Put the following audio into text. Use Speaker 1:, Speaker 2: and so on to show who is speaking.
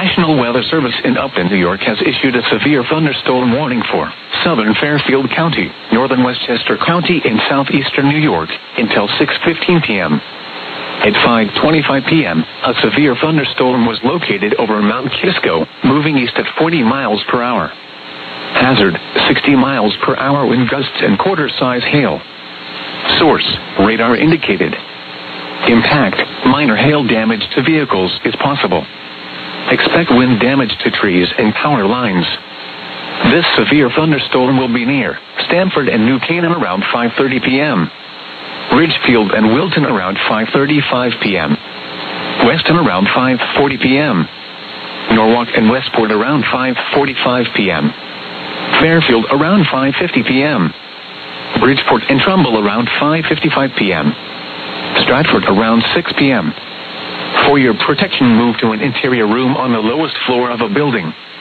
Speaker 1: National Weather Service in Upton, New York has issued a severe thunderstorm warning for southern Fairfield County, northern Westchester County, and southeastern New York until 6:15 p.m. At 5:25 p.m., a severe thunderstorm was located over Mount Kisco, moving east at 40 miles per hour. Hazard, 60 miles per hour wind gusts and quarter-size hail. Source, radar indicated. Impact, minor hail damage to vehicles is possible. Expect wind damage to trees and power lines. This severe thunderstorm will be near Stamford and New Canaan around 5:30 p.m. Ridgefield and Wilton around 5:35 p.m. Weston around 5:40 p.m. Norwalk and Westport around 5:45 p.m. Fairfield around 5:50 p.m. Bridgeport and Trumbull around 5:55 p.m. Stratford around 6 p.m. For your protection, move to an interior room on the lowest floor of a building.